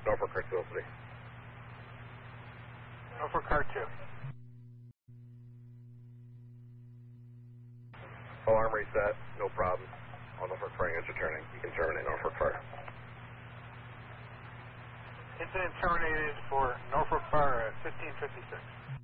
Norfolk Car 203. Norfolk Car 2. Alarm reset, no problem. All Norfolk Car units returning. You can terminate Norfolk Car. Incident terminated for Norfolk Car at 1556.